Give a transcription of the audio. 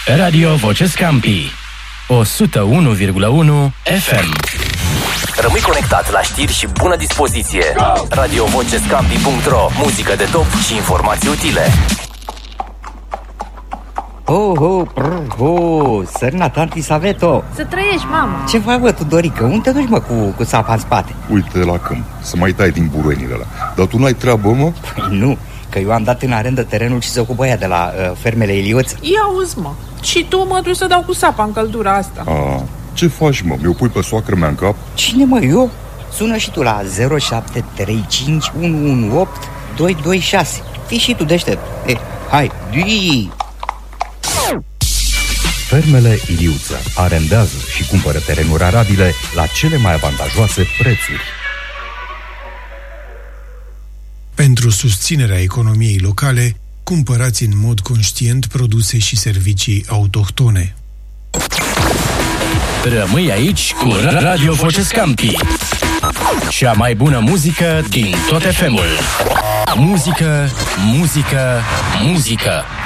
Radio Voce Scampi 101,1 FM. Rămâi conectat la știri și bună dispoziție. RadioVocescampi.ro. Muzică de top și informații utile. Sărna tanti Saveto. Să trăiești, mamă. Ce faci, bă, Tudorică? Unde te duci, mă, cu sapa în spate? Uite la câmp, să mai tai din buruienile ăla. Dar tu n-ai treabă, mă? Păi nu, că eu am dat în arendă terenul și se ocupă ea de la fermele Iliuță. Ia auzi, mă, și tu mă duci să dau cu sapa în căldura asta. Ce faci, mă? Mi-o pui pe soacră mea în cap? Cine, mă, eu? Sună și tu la 0735 118 226. Fii și tu deștept. Hai, dui! Fermele Iliuță arendează și cumpără terenuri arabile la cele mai avantajoase prețuri. Pentru susținerea economiei locale, cumpărați în mod conștient produse și servicii autohtone. Rămâi aici cu Radio Voce Scampi. Cea mai bună muzică din tot FM-ul. Muzică, muzică, muzică.